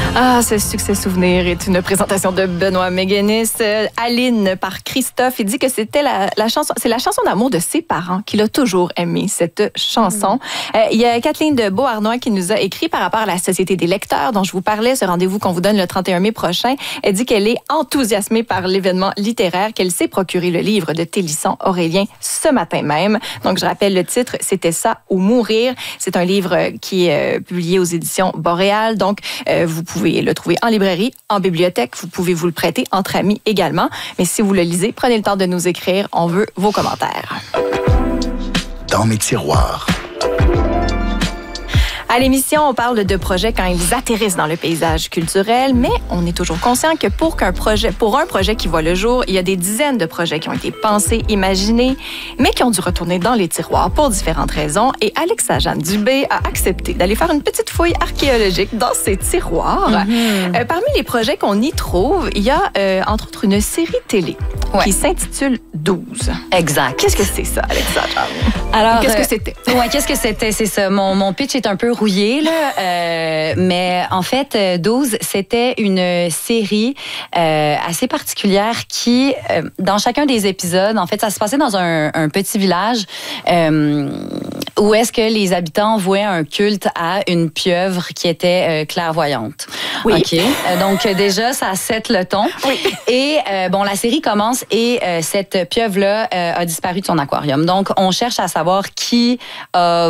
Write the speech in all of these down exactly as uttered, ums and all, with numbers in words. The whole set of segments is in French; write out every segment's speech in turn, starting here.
Ah, ce succès souvenir est une présentation de Benoît Méguenis. Euh, Aline par Christophe. Il dit que c'était la, la chanson, c'est la chanson d'amour de ses parents qu'il a toujours aimé, cette chanson. Mmh. Euh, il y a Kathleen de Beauharnois qui nous a écrit par rapport à la Société des lecteurs dont je vous parlais, ce rendez-vous qu'on vous donne le trente et un mai prochain. Elle dit qu'elle est enthousiasmée par l'événement littéraire, qu'elle s'est procuré le livre de Télisson Aurélien ce matin même. Donc, je rappelle le titre, C'était ça ou mourir. C'est un livre qui est euh, publié aux éditions Boréal. Donc, euh, vous pouvez Vous pouvez le trouver en librairie, en bibliothèque. Vous pouvez vous le prêter entre amis également. Mais si vous le lisez, prenez le temps de nous écrire. On veut vos commentaires. Dans mes tiroirs. À l'émission, on parle de projets quand ils atterrissent dans le paysage culturel, mais on est toujours conscient que pour qu'un projet, pour un projet qui voit le jour, il y a des dizaines de projets qui ont été pensés, imaginés, mais qui ont dû retourner dans les tiroirs pour différentes raisons. Et Alexa Jeanne Dubé a accepté d'aller faire une petite fouille archéologique dans ces tiroirs. Mm-hmm. Euh, parmi les projets qu'on y trouve, il y a euh, entre autres une série télé ouais. qui s'intitule douze. Exact. Qu'est-ce que c'est ça, Alexa Jeanne? Alors, qu'est-ce que euh, c'était? Ouais, qu'est-ce que c'était? C'est ça. Mon, mon pitch est un peu rouillé, là. Euh, mais en fait, douze, c'était une série euh, assez particulière qui, euh, dans chacun des épisodes, en fait, ça se passait dans un, un petit village euh, où est-ce que les habitants vouaient un culte à une pieuvre qui était euh, clairvoyante. Oui. OK. Euh, donc, déjà, ça set le ton. Oui. Et, euh, bon, la série commence et euh, cette pieuvre-là euh, a disparu de son aquarium. Donc, on cherche à savoir qui a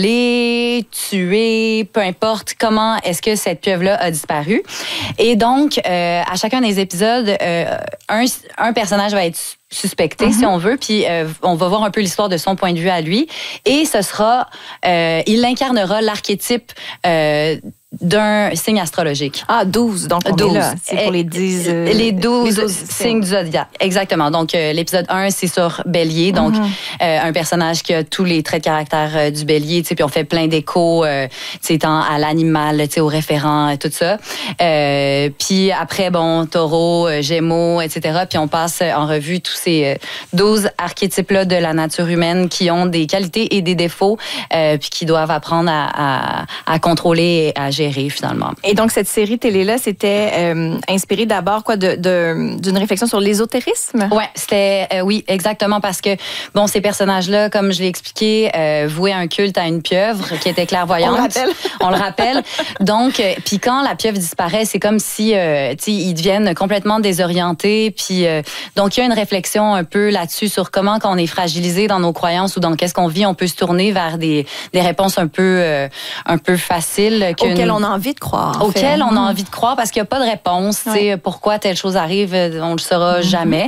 volé, tué, peu importe comment est-ce que cette pieuvre-là a disparu. Et donc, euh, à chacun des épisodes, euh, un, un personnage va être suspecté, mm-hmm. si on veut, puis euh, on va voir un peu l'histoire de son point de vue à lui. Et ce sera, euh, il incarnera l'archétype euh, d'un signe astrologique. Ah, douze, donc on douze. Est là. C'est pour les dix... Euh, les douze signes du zodiaque. Exactement. Donc, euh, l'épisode un, c'est sur Bélier. Donc, mm-hmm. euh, un personnage qui a tous les traits de caractère euh, du Bélier, tu sais, puis on fait plein d'échos, euh, tu sais, à l'animal, tu sais, au référent, et tout ça. Euh, puis après, bon, Taureau, euh, Gémeaux, et cetera. Puis on passe en revue tous ces euh, douze archétypes-là de la nature humaine qui ont des qualités et des défauts, euh, puis qui doivent apprendre à, à, à contrôler et à gérer. Finalement. Et donc, cette série télé-là, c'était euh, inspiré d'abord quoi, de, de, d'une réflexion sur l'ésotérisme? Ouais, c'était, euh, oui, exactement, parce que, bon, ces personnages-là, comme je l'ai expliqué, euh, vouaient un culte à une pieuvre qui était clairvoyante. On le rappelle. On le rappelle. Donc, euh, puis quand la pieuvre disparaît, c'est comme si, euh, tu sais, ils deviennent complètement désorientés. Puis, euh, donc, il y a une réflexion un peu là-dessus sur comment, quand on est fragilisé dans nos croyances ou dans qu'est-ce qu'on vit, on peut se tourner vers des, des réponses un peu, euh, un peu faciles. Auxquelles on a envie de croire. Auquel on a envie de croire parce qu'il n'y a pas de réponse. Ouais. Pourquoi telle chose arrive, on ne le saura mm-hmm. jamais.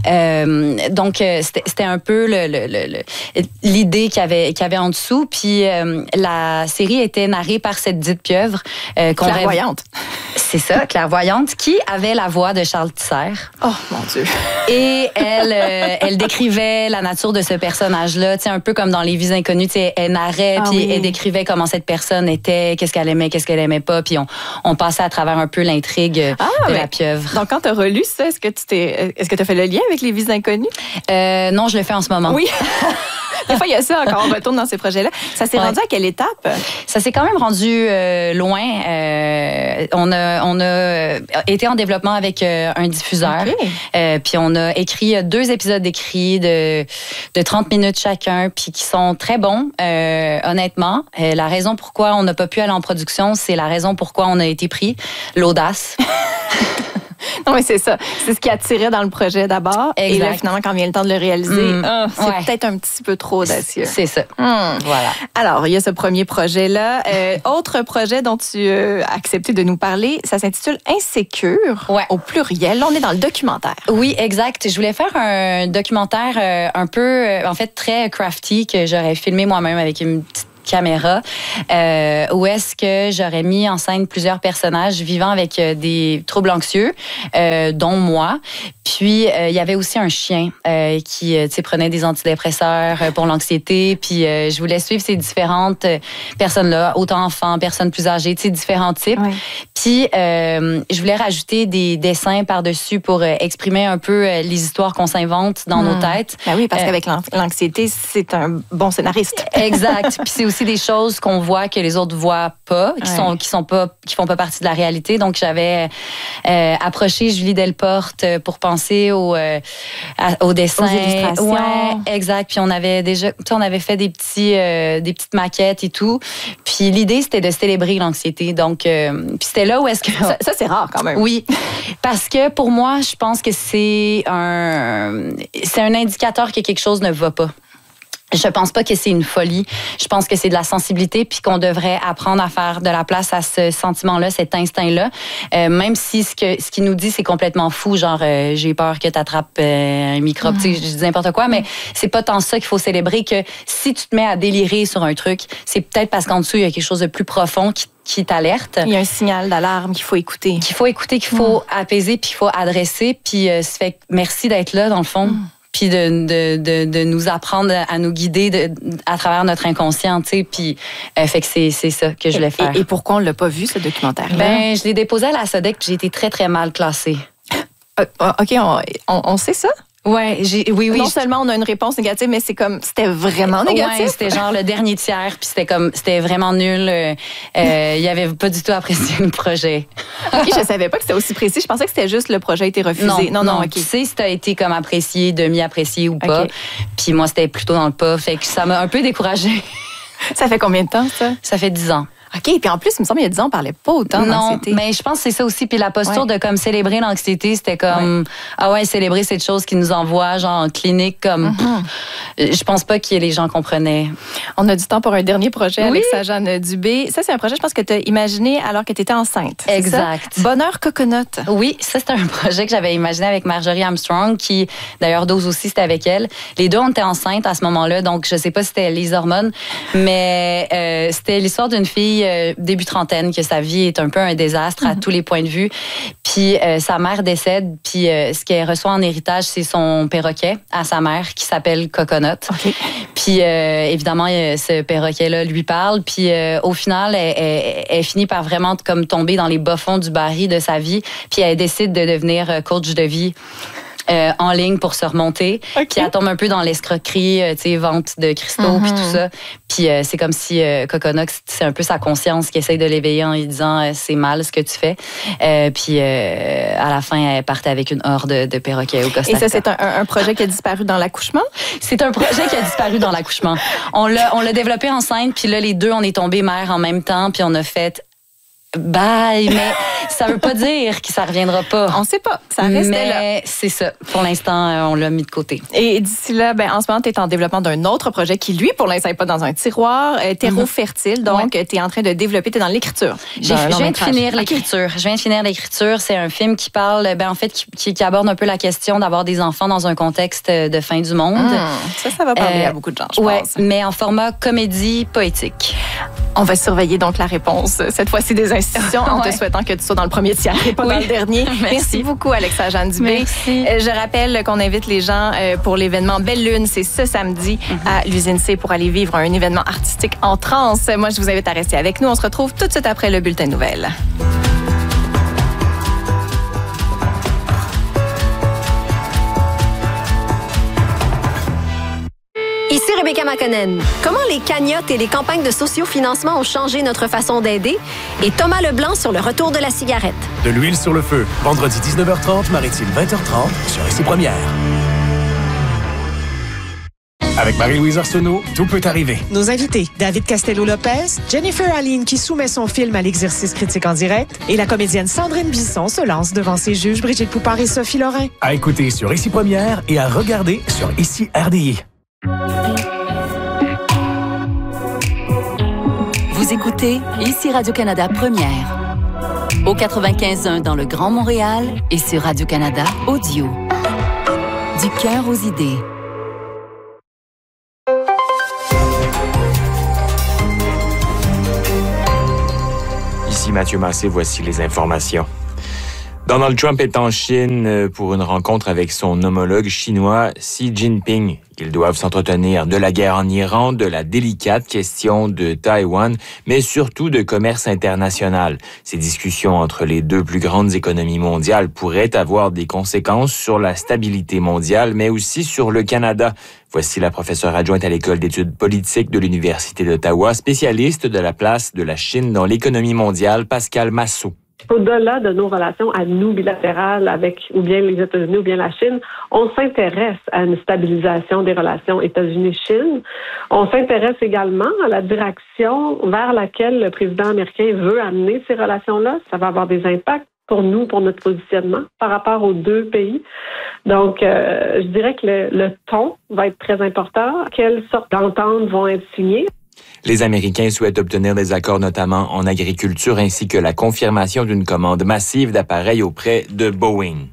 Euh, donc, c'était, c'était un peu le, le, le, l'idée qu'il y avait, qu'il y avait en dessous. Puis, euh, la série était narrée par cette dite pieuvre. Euh, qu'on clairvoyante. Rêve... C'est ça, clairvoyante, qui avait la voix de Charles Tisser. Oh, mon Dieu. Et elle, euh, elle décrivait la nature de ce personnage-là, tu sais, un peu comme dans Les Vies inconnues, tu sais, elle narrait, ah, puis oui. elle décrivait comment cette personne était, qu'est-ce qu'elle aimait, qu'est-ce qu'elle aimait pas, puis on, on passait à travers un peu l'intrigue ah, de la pieuvre. Donc, quand tu as relu ça, est-ce que tu t'es, est-ce que tu as fait le lien avec Les Vies inconnues? Euh, non, je le fais en ce moment. Oui. Des fois, il y a ça quand on retourne dans ces projets-là. Ça s'est ouais. rendu à quelle étape? Ça s'est quand même rendu euh, loin. Euh, on, a, on a été en développement avec euh, un diffuseur. Okay. Euh, puis on a écrit deux épisodes d'écrit de, de trente minutes chacun, puis qui sont très bons, euh, honnêtement. Euh, la raison pourquoi on n'a pas pu aller en production, c'est la raison pourquoi on a été pris. L'audace. Non, mais c'est ça. C'est ce qui attirait dans le projet d'abord. Exact. Et là, finalement, quand vient le temps de le réaliser, mmh. oh, c'est ouais. peut-être un petit peu trop audacieux. C'est ça. Mmh. Voilà. Alors, il y a ce premier projet-là. Euh, autre projet dont tu euh, as accepté de nous parler, ça s'intitule Insécure, ouais. au pluriel. Là, on est dans le documentaire. Oui, exact. Je voulais faire un documentaire euh, un peu, euh, en fait, très crafty, que j'aurais filmé moi-même avec une petite caméra, euh, où est-ce que j'aurais mis en scène plusieurs personnages vivant avec euh, des troubles anxieux, euh, dont moi. Puis, euh, il y avait aussi un chien euh, qui euh, prenait des antidépresseurs euh, pour l'anxiété. Puis, euh, je voulais suivre ces différentes euh, personnes-là, autant enfants, personnes plus âgées, différents types. Oui. Puis, euh, je voulais rajouter des dessins par-dessus pour euh, exprimer un peu euh, les histoires qu'on s'invente dans mmh. nos têtes. Ben oui, parce euh, qu'avec l'anxiété, c'est un bon scénariste. Exact. Puis, c'est aussi des choses qu'on voit que les autres voient pas, qui ouais. sont qui sont pas qui font pas partie de la réalité. Donc j'avais euh, approché Julie Delporte pour penser au euh, à, au dessin, aux illustrations. Ouais, exact. Puis on avait déjà, tu sais, on avait fait des petits euh, des petites maquettes et tout. Puis l'idée c'était de célébrer l'anxiété. Donc euh, puis c'était là où est-ce que ça, ça c'est rare quand même. Oui, parce que pour moi, je pense que c'est un c'est un indicateur que quelque chose ne va pas. Je pense pas que c'est une folie. Je pense que c'est de la sensibilité puis qu'on devrait apprendre à faire de la place à ce sentiment-là, cet instinct-là. Euh, même si ce que ce qu'il nous dit, c'est complètement fou, genre euh, j'ai peur que tu attrapes euh, un microbe, mmh. tu sais, je dis n'importe quoi, mais c'est pas tant ça qu'il faut célébrer que si tu te mets à délirer sur un truc, c'est peut-être parce qu'en dessous, il y a quelque chose de plus profond qui qui t'alerte. Il y a un signal d'alarme qu'il faut écouter. Qu'il faut écouter, qu'il faut mmh. apaiser puis qu'il faut adresser. Puis euh, ça fait merci d'être là, dans le fond. Mmh. Puis de, de, de, de nous apprendre à nous guider de, à travers notre inconscient, tu sais. Puis, euh, fait que c'est, c'est ça que je voulais faire. Et, et pourquoi on l'a pas vu, ce documentaire-là? Ben, je l'ai déposé à la Sodec puis j'ai été très, très mal classée. Euh, OK, on, on, on sait ça? Ouais, j'ai, oui, oui. Non seulement on a une réponse négative, mais c'est comme, c'était vraiment négatif. Ouais, c'était genre le dernier tiers, puis c'était comme, c'était vraiment nul. Euh, euh, il avait pas du tout apprécié le projet. OK, je savais pas que c'était aussi précis. Je pensais que c'était juste le projet a été refusé. Non, non, non. non Tu sais si t'as été comme apprécié, demi-apprécié ou pas. Okay. Puis moi, c'était plutôt dans le pas. Fait que ça m'a un peu découragée. Ça fait combien de temps, ça? Ça fait dix ans. OK, puis en plus, il me semble, il y a dix ans, on parlait pas autant d'anxiété. Non, mais je pense que c'est ça aussi. Puis la posture ouais. de comme célébrer l'anxiété, c'était comme, ouais. ah ouais, célébrer cette chose qui nous envoie, genre en clinique, comme, mm-hmm. je pense pas que les gens comprenaient. On a du temps pour un dernier projet, oui. Alexa-Jeanne Dubé. Ça, c'est un projet, je pense, que tu as imaginé alors que tu étais enceinte. Exact. Bonheur Coconut. Oui, ça, c'était un projet que j'avais imaginé avec Marjorie Armstrong, qui, d'ailleurs, Dose aussi, c'était avec elle. Les deux, on était enceintes à ce moment-là, donc je sais pas si c'était les hormones, mais euh, c'était l'histoire d'une fille euh, début trentaine, que sa vie est un peu un désastre mm-hmm. à tous les points de vue. Puis euh, sa mère décède, puis euh, ce qu'elle reçoit en héritage, c'est son perroquet à sa mère qui s'appelle Coconut. Okay. Puis euh, évidemment, ce perroquet-là lui parle. Puis euh, au final, elle, elle, elle finit par vraiment comme tomber dans les bas-fonds du baril de sa vie. Puis elle décide de devenir coach de vie. Euh, en ligne pour se remonter. Okay. Puis elle tombe un peu dans l'escroquerie, euh, tu sais, vente de cristaux, mm-hmm. puis tout ça. Puis euh, c'est comme si euh, Coconut, c'est un peu sa conscience qui essaye de l'éveiller en lui disant euh, c'est mal ce que tu fais. Euh, puis euh, à la fin, elle partait avec une horde de, de perroquets au Costa Rica. Et ça, c'est un, un projet qui a disparu dans l'accouchement? C'est un projet qui a disparu dans l'accouchement. On l'a, on l'a développé enceinte, puis là, les deux, on est tombés mères en même temps, puis on a fait... Bye, mais ça veut pas dire que ça reviendra pas. On sait pas, ça reste mais là. C'est ça. Pour l'instant, on l'a mis de côté. Et d'ici là, ben, en ce moment, tu es en développement d'un autre projet qui, lui, pour l'instant, n'est pas dans un tiroir, euh, Terreau mm-hmm. fertile. Donc, ouais. tu es en train de développer, tu es dans l'écriture. J'ai, je viens de finir l'écriture. Okay. Je viens de finir l'écriture. C'est un film qui parle, ben, en fait, qui, qui aborde un peu la question d'avoir des enfants dans un contexte de fin du monde. Mmh, ça, ça va parler euh, à beaucoup de gens, je ouais, pense. Mais en format comédie poétique. On va surveiller donc la réponse, cette fois-ci des institutions, en ouais. te souhaitant que tu sois dans le premier tiers et pas oui. dans le dernier. Merci. Merci beaucoup, Alexa-Jeanne Dubé. Merci. Je rappelle qu'on invite les gens pour l'événement Belle Lune. C'est ce samedi mm-hmm. à l'Usine C pour aller vivre un événement artistique en transe. Moi, je vous invite à rester avec nous. On se retrouve tout de suite après le bulletin de nouvelles. Ici Rebecca Makonnen. Comment les cagnottes et les campagnes de sociofinancement ont changé notre façon d'aider? Et Thomas Leblanc sur le retour de la cigarette. De l'huile sur le feu. Vendredi dix-neuf heures trente, Maritime vingt heures trente sur Ici Première. Avec Marie-Louise Arsenault, tout peut arriver. Nos invités, David Castello-Lopez, Jennifer Aline qui soumet son film à l'exercice critique en direct et la comédienne Sandrine Bisson se lance devant ses juges Brigitte Poupard et Sophie Lorrain. À écouter sur Ici Première et à regarder sur Ici R D I. Vous écoutez Ici Radio-Canada Première. Au quatre-vingt-quinze point un dans le Grand Montréal et sur Radio-Canada Audio. Du cœur aux idées. Ici Mathieu Massé, voici les informations. Donald Trump est en Chine pour une rencontre avec son homologue chinois Xi Jinping. Ils doivent s'entretenir de la guerre en Iran, de la délicate question de Taïwan, mais surtout de commerce international. Ces discussions entre les deux plus grandes économies mondiales pourraient avoir des conséquences sur la stabilité mondiale, mais aussi sur le Canada. Voici la professeure adjointe à l'École d'études politiques de l'Université d'Ottawa, spécialiste de la place de la Chine dans l'économie mondiale, Pascal Massot. Au-delà de nos relations à nous bilatérales avec ou bien les États-Unis ou bien la Chine, on s'intéresse à une stabilisation des relations États-Unis-Chine. On s'intéresse également à la direction vers laquelle le président américain veut amener ces relations-là. Ça va avoir des impacts pour nous, pour notre positionnement par rapport aux deux pays. Donc, euh, je dirais que le, le ton va être très important. Quelles sortes d'ententes vont être signées? Les Américains souhaitent obtenir des accords notamment en agriculture ainsi que la confirmation d'une commande massive d'appareils auprès de Boeing.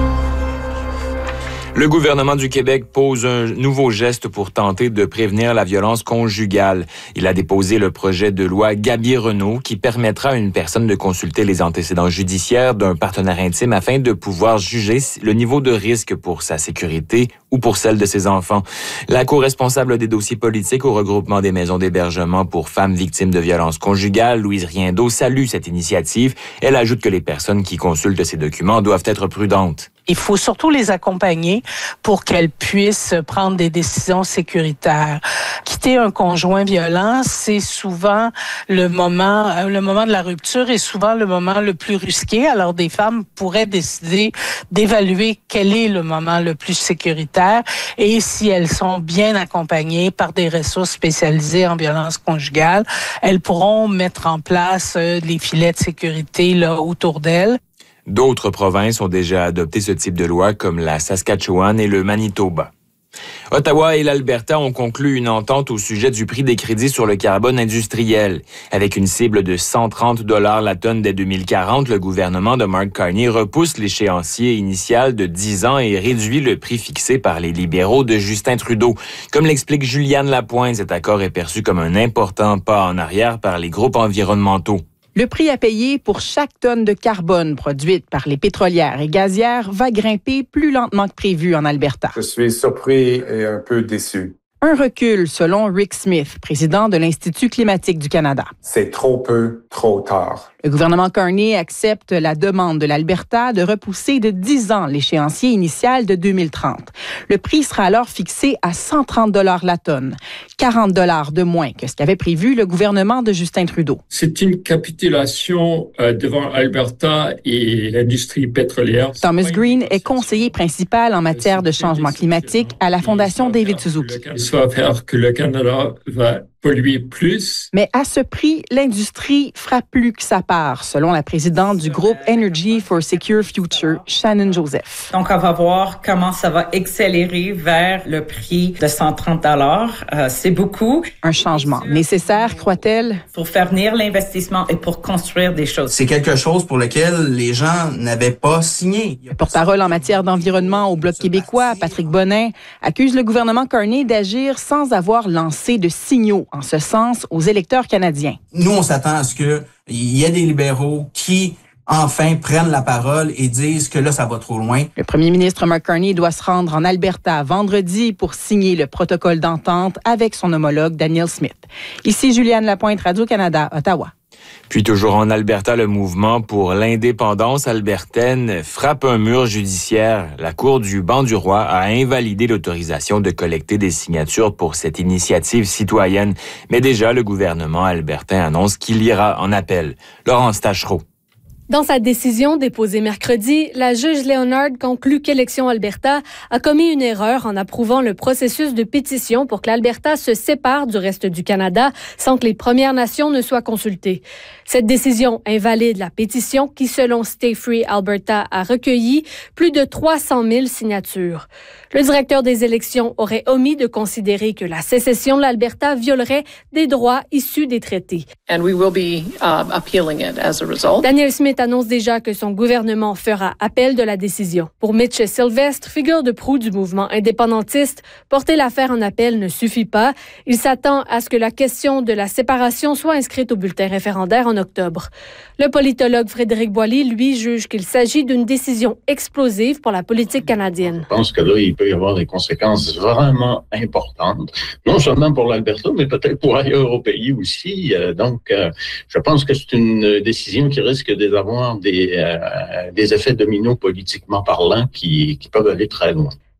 Le gouvernement du Québec pose un nouveau geste pour tenter de prévenir la violence conjugale. Il a déposé le projet de loi Gaby-Renault qui permettra à une personne de consulter les antécédents judiciaires d'un partenaire intime afin de pouvoir juger le niveau de risque pour sa sécurité ou pour celle de ses enfants. La co-responsable des dossiers politiques au regroupement des maisons d'hébergement pour femmes victimes de violences conjugales, Louise Riendeau, salue cette initiative. Elle ajoute que les personnes qui consultent ces documents doivent être prudentes. Il faut surtout les accompagner pour qu'elles puissent prendre des décisions sécuritaires. Quitter un conjoint violent, c'est souvent le moment, le moment de la rupture est souvent le moment le plus risqué. Alors, des femmes pourraient décider d'évaluer quel est le moment le plus sécuritaire et si elles sont bien accompagnées par des ressources spécialisées en violence conjugale, elles pourront mettre en place les filets de sécurité là autour d'elles. D'autres provinces ont déjà adopté ce type de loi, comme la Saskatchewan et le Manitoba. Ottawa et l'Alberta ont conclu une entente au sujet du prix des crédits sur le carbone industriel. Avec une cible de cent trente dollars la tonne dès deux mille quarante, le gouvernement de Mark Carney repousse l'échéancier initial de dix ans et réduit le prix fixé par les libéraux de Justin Trudeau. Comme l'explique Juliane Lapointe, cet accord est perçu comme un important pas en arrière par les groupes environnementaux. Le prix à payer pour chaque tonne de carbone produite par les pétrolières et gazières va grimper plus lentement que prévu en Alberta. Je suis surpris et un peu déçu. Un recul, selon Rick Smith, président de l'Institut climatique du Canada. C'est trop peu, trop tard. Le gouvernement Carney accepte la demande de l'Alberta de repousser de dix ans l'échéancier initial de deux mille trente. Le prix sera alors fixé à cent trente dollars la tonne, quarante dollars de moins que ce qu'avait prévu le gouvernement de Justin Trudeau. C'est une capitulation euh, devant Alberta et l'industrie pétrolière. Thomas Green est conseiller principal en matière de changement climatique à la Fondation David Suzuki. Ça va faire que le Canada va polluer plus. Mais à ce prix, l'industrie fera plus que sa part, selon la présidente du groupe Energy for Secure Future, Shannon Joseph. Donc, on va voir comment ça va accélérer vers le prix de cent trente dollars. Euh, c'est beaucoup. Un changement nécessaire, croit-elle? Pour faire venir l'investissement et pour construire des choses. C'est quelque chose pour lequel les gens n'avaient pas signé. Le porte-parole en matière d'environnement au Bloc québécois, Patrick Bonnin, accuse le gouvernement Carney d'agir sans avoir lancé de signaux en ce sens aux électeurs canadiens. Nous, on s'attend à ce qu'il y ait des libéraux qui, enfin, prennent la parole et disent que là, ça va trop loin. Le premier ministre Mark Carney doit se rendre en Alberta vendredi pour signer le protocole d'entente avec son homologue Danielle Smith. Ici Juliane Lapointe, Radio-Canada, Ottawa. Puis toujours en Alberta, le mouvement pour l'indépendance albertaine frappe un mur judiciaire. La Cour du banc du roi a invalidé l'autorisation de collecter des signatures pour cette initiative citoyenne. Mais déjà, le gouvernement albertain annonce qu'il ira en appel. Laurence Tachereau. Dans sa décision déposée mercredi, la juge Leonard conclut qu'Élections Alberta a commis une erreur en approuvant le processus de pétition pour que l'Alberta se sépare du reste du Canada sans que les Premières Nations ne soient consultées. Cette décision invalide la pétition qui, selon Stay Free Alberta, a recueilli plus de trois cent mille signatures. Le directeur des élections aurait omis de considérer que la sécession de l'Alberta violerait des droits issus des traités. And we will be uh, appealing it as a result. Danielle Smith annonce déjà que son gouvernement fera appel de la décision. Pour Mitch Sylvestre, figure de proue du mouvement indépendantiste, porter l'affaire en appel ne suffit pas. Il s'attend à ce que la question de la séparation soit inscrite au bulletin référendaire en octobre. Le politologue Frédéric Boily, lui, juge qu'il s'agit d'une décision explosive pour la politique canadienne. Je pense que là, il peut y avoir des conséquences vraiment importantes, non seulement pour l'Alberta, mais peut-être pour ailleurs au pays aussi. Donc, je pense que c'est une décision qui risque d'avoir des, euh, des effets dominos politiquement parlant qui, qui peuvent aller très loin.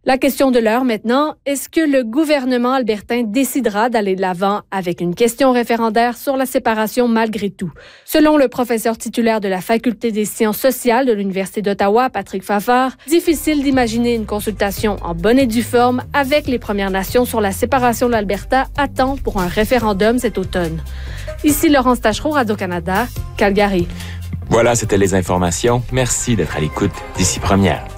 La question de l'heure maintenant, est-ce que le gouvernement albertain décidera d'aller de l'avant avec une question référendaire sur la séparation malgré tout? Selon le professeur titulaire de la Faculté des sciences sociales de l'Université d'Ottawa, Patrick Fafard, difficile d'imaginer une consultation en bonne et due forme avec les Premières Nations sur la séparation de l'Alberta à temps pour un référendum cet automne. Ici Laurence Tachereau, Radio-Canada, Calgary. Voilà, c'était les informations. Merci d'être à l'écoute d'Ici Première.